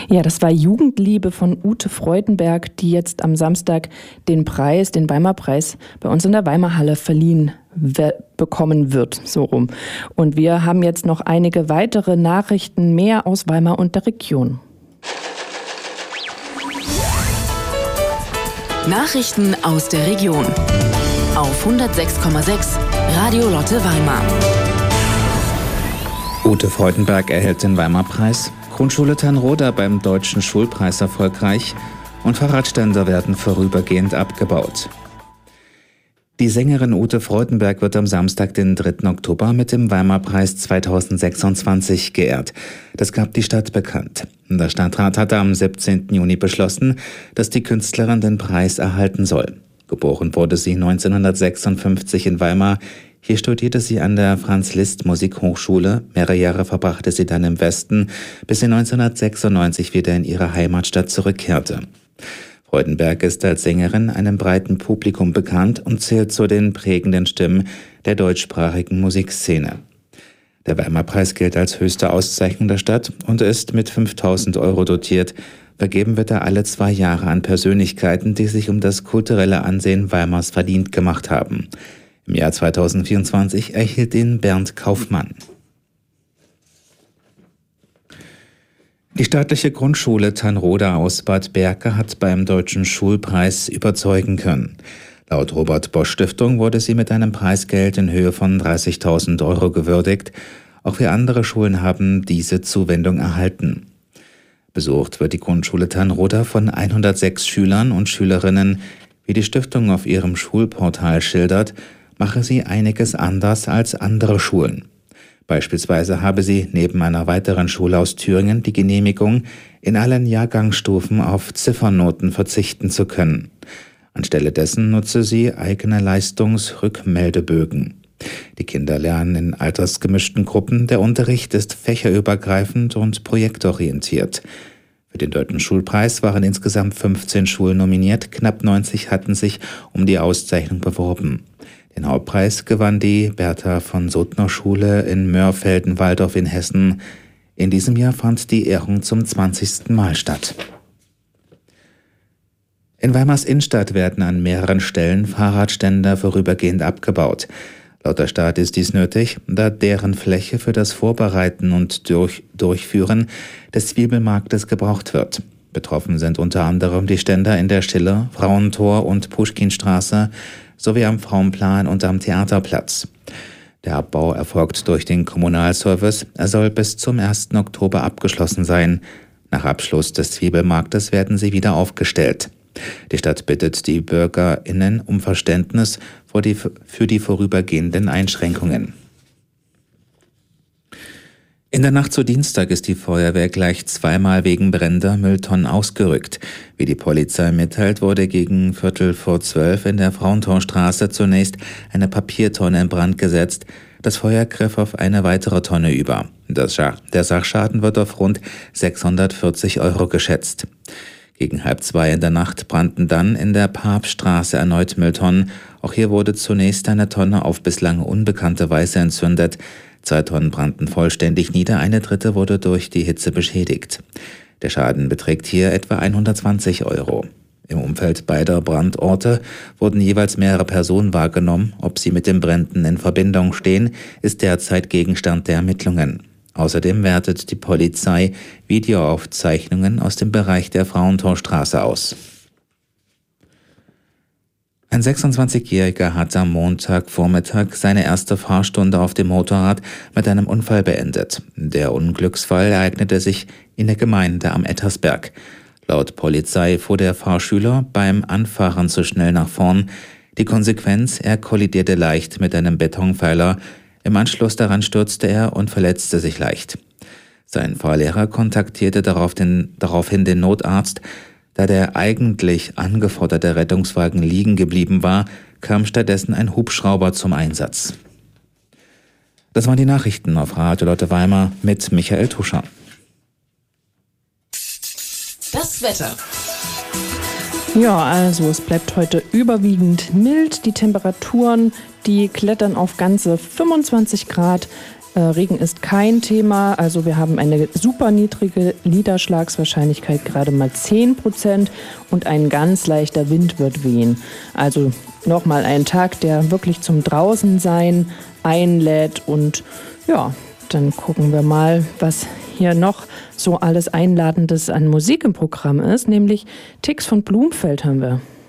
Ja, das war Jugendliebe von Ute Freudenberg, die jetzt am Samstag den Weimar-Preis, bei uns in der Weimar-Halle verliehen bekommen wird, so rum. Und wir haben jetzt noch einige weitere Nachrichten mehr aus Weimar und der Region. Nachrichten aus der Region auf 106,6 Radio Lotte Weimar. Ute Freudenberg erhält den Weimar-Preis, Grundschule Tanroda beim Deutschen Schulpreis erfolgreich und Fahrradständer werden vorübergehend abgebaut. Die Sängerin Ute Freudenberg wird am Samstag, den 3. Oktober, mit dem Weimar-Preis 2026 geehrt. Das gab die Stadt bekannt. Der Stadtrat hatte am 17. Juni beschlossen, dass die Künstlerin den Preis erhalten soll. Geboren wurde sie 1956 in Weimar. Hier studierte sie an der Franz-Liszt-Musikhochschule. Mehrere Jahre verbrachte sie dann im Westen, bis sie 1996 wieder in ihre Heimatstadt zurückkehrte. Freudenberg ist als Sängerin einem breiten Publikum bekannt und zählt zu den prägenden Stimmen der deutschsprachigen Musikszene. Der Weimar-Preis gilt als höchste Auszeichnung der Stadt und ist mit 5.000 € dotiert. Vergeben wird er alle 2 Jahre an Persönlichkeiten, die sich um das kulturelle Ansehen Weimars verdient gemacht haben. Im Jahr 2024 erhielt ihn Bernd Kaufmann. Die staatliche Grundschule Tanroda aus Bad Berka hat beim Deutschen Schulpreis überzeugen können. Laut Robert-Bosch-Stiftung wurde sie mit einem Preisgeld in Höhe von 30.000 € gewürdigt. Auch 4 andere Schulen haben diese Zuwendung erhalten. Besucht wird die Grundschule Tanroda von 106 Schülern und Schülerinnen. Wie die Stiftung auf ihrem Schulportal schildert, mache sie einiges anders als andere Schulen. Beispielsweise habe sie neben einer weiteren Schule aus Thüringen die Genehmigung, in allen Jahrgangsstufen auf Ziffernoten verzichten zu können. Anstelle dessen nutze sie eigene Leistungsrückmeldebögen. Die Kinder lernen in altersgemischten Gruppen, der Unterricht ist fächerübergreifend und projektorientiert. Für den Deutschen Schulpreis waren insgesamt 15 Schulen nominiert, knapp 90 hatten sich um die Auszeichnung beworben. Den Hauptpreis gewann die Bertha-von-Suttner-Schule in Mörfelden-Walldorf in Hessen. In diesem Jahr fand die Ehrung zum 20. Mal statt. In Weimars Innenstadt werden an mehreren Stellen Fahrradständer vorübergehend abgebaut. Laut der Stadt ist dies nötig, da deren Fläche für das Vorbereiten und Durchführen des Zwiebelmarktes gebraucht wird. Betroffen sind unter anderem die Ständer in der Schiller-, Frauentor- und Puschkinstraße sowie am Frauenplan und am Theaterplatz. Der Abbau erfolgt durch den Kommunalservice. Er soll bis zum 1. Oktober abgeschlossen sein. Nach Abschluss des Zwiebelmarktes werden sie wieder aufgestellt. Die Stadt bittet die BürgerInnen um Verständnis für die vorübergehenden Einschränkungen. In der Nacht zu Dienstag ist die Feuerwehr gleich 2-mal wegen brennender Mülltonnen ausgerückt. Wie die Polizei mitteilt, wurde gegen 11:45 in der Frauentorstraße zunächst eine Papiertonne in Brand gesetzt. Das Feuer griff auf eine weitere Tonne über. Der Sachschaden wird auf rund 640 € geschätzt. Gegen 1:30 in der Nacht brannten dann in der Papststraße erneut Mülltonnen. Auch hier wurde zunächst eine Tonne auf bislang unbekannte Weise entzündet. 2 Tonnen brannten vollständig nieder, eine dritte wurde durch die Hitze beschädigt. Der Schaden beträgt hier etwa 120 €. Im Umfeld beider Brandorte wurden jeweils mehrere Personen wahrgenommen. Ob sie mit den Bränden in Verbindung stehen, ist derzeit Gegenstand der Ermittlungen. Außerdem wertet die Polizei Videoaufzeichnungen aus dem Bereich der Frauentorstraße aus. Ein 26-Jähriger hat am Montagvormittag seine erste Fahrstunde auf dem Motorrad mit einem Unfall beendet. Der Unglücksfall ereignete sich in der Gemeinde am Ettersberg. Laut Polizei fuhr der Fahrschüler beim Anfahren zu schnell nach vorn. Die Konsequenz: er kollidierte leicht mit einem Betonpfeiler. Im Anschluss daran stürzte er und verletzte sich leicht. Sein Fahrlehrer kontaktierte daraufhin den Notarzt. Da der eigentlich angeforderte Rettungswagen liegen geblieben war, kam stattdessen ein Hubschrauber zum Einsatz. Das waren die Nachrichten auf Radio Lotte Weimar mit Michael Tuscher. Das Wetter. Ja, also es bleibt heute überwiegend mild. Die Temperaturen, die klettern auf ganze 25 Grad. Regen ist kein Thema, also wir haben eine super niedrige Niederschlagswahrscheinlichkeit, gerade mal 10%, und ein ganz leichter Wind wird wehen. Also nochmal ein Tag, der wirklich zum Draußensein einlädt, und ja, dann gucken wir mal, was hier noch so alles Einladendes an Musik im Programm ist, nämlich Tix von Blumfeld haben wir.